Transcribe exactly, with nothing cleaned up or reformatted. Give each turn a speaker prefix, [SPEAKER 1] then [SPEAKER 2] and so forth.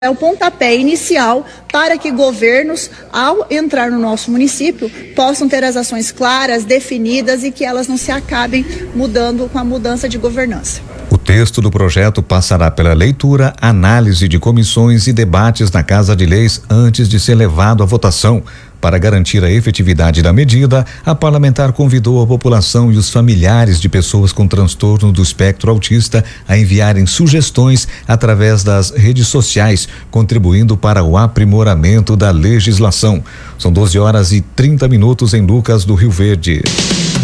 [SPEAKER 1] É o pontapé inicial para que governos, ao entrar no nosso município, possam ter as ações claras, definidas e que elas não se acabem mudando com a mudança de governança.
[SPEAKER 2] O texto do projeto passará pela leitura, análise de comissões e debates na Casa de Leis antes de ser levado à votação. Para garantir a efetividade da medida, a parlamentar convidou a população e os familiares de pessoas com transtorno do espectro autista a enviarem sugestões através das redes sociais, contribuindo para o aprimoramento da legislação. São doze horas e trinta minutos em Lucas do Rio Verde.